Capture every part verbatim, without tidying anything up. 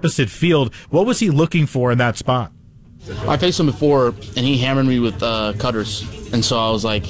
opposite field. What was he looking for in that spot? I faced him before, and he hammered me with uh, cutters, and so I was like,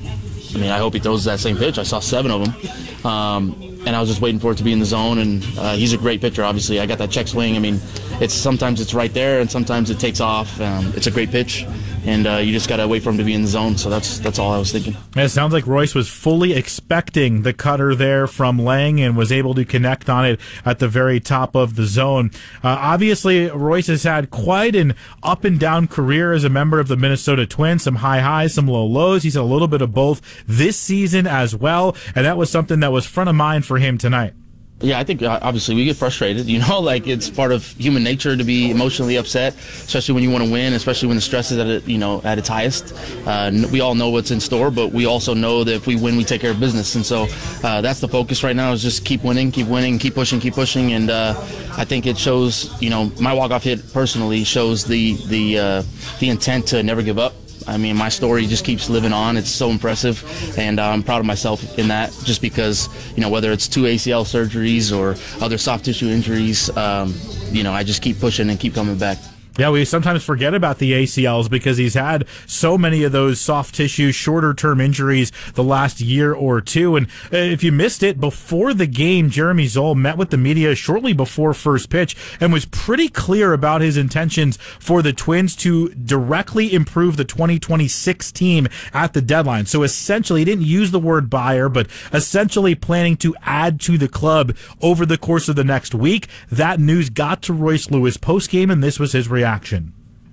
I mean, I hope he throws that same pitch. I saw seven of them, um, and I was just waiting for it to be in the zone, and uh, he's a great pitcher, obviously. I got that check swing. I mean, it's sometimes it's right there, and sometimes it takes off. Um, it's a great pitch, and uh, you just got to wait for him to be in the zone, so that's that's all I was thinking. It sounds like Royce was fully expecting the cutter there from Lang and was able to connect on it at the very top of the zone. Uh, obviously, Royce has had quite an up-and-down career as a member of the Minnesota Twins, some high highs, some low lows. He's had a little bit of both this season as well, and that was something that was front of mind for him tonight. Yeah, I think uh, obviously we get frustrated, you know, like it's part of human nature to be emotionally upset, especially when you want to win, especially when the stress is at it, you know, at its highest. Uh, we all know what's in store, but we also know that if we win, we take care of business. And so uh, that's the focus right now, is just keep winning, keep winning, keep pushing, keep pushing. And uh, I think it shows, you know, my walk-off hit personally shows the, the, uh, the intent to never give up. I mean, my story just keeps living on. It's so impressive, and uh, I'm proud of myself in that, just because, you know, whether it's two A C L surgeries or other soft tissue injuries, um, you know, I just keep pushing and keep coming back. Yeah, we sometimes forget about the A C Ls because he's had so many of those soft tissue, shorter-term injuries the last year or two. And if you missed it, before the game, Jeremy Zoll met with the media shortly before first pitch and was pretty clear about his intentions for the Twins to directly improve the twenty twenty-six team at the deadline. So essentially, he didn't use the word buyer, but essentially planning to add to the club over the course of the next week. That news got to Royce Lewis post-game, and this was his reaction. Action.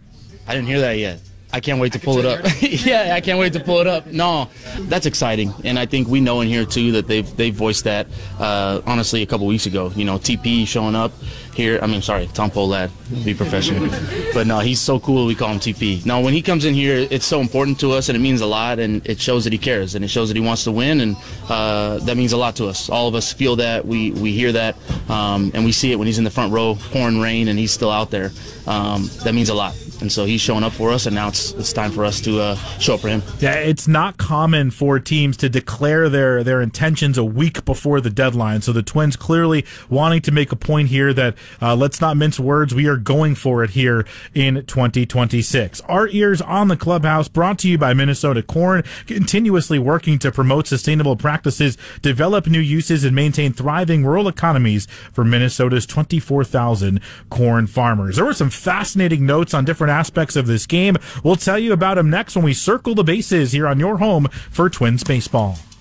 I didn't hear that yet. I can't wait to pull it up. Yeah, I can't wait to pull it up. No, that's exciting, and I think we know in here too that they've they've voiced that. Uh, honestly, a couple weeks ago, you know, T P showing up here. I mean, sorry, Tom Pohlad, be professional, but no, he's so cool. We call him T P. No, when he comes in here, it's so important to us, and it means a lot, and it shows that he cares, and it shows that he wants to win, and uh, that means a lot to us. All of us feel that, we we hear that, um, and we see it when he's in the front row, pouring rain, and he's still out there. Um, that means a lot. And so he's showing up for us, and now it's it's time for us to uh, show up for him. Yeah, it's not common for teams to declare their, their intentions a week before the deadline. So the Twins clearly wanting to make a point here that uh, let's not mince words. We are going for it here in twenty twenty-six. Our Ears on the Clubhouse, brought to you by Minnesota Corn, continuously working to promote sustainable practices, develop new uses, and maintain thriving rural economies for Minnesota's twenty-four thousand corn farmers. There were some fascinating notes on different aspects of this game. We'll tell you about them next when we circle the bases here on your home for Twins baseball.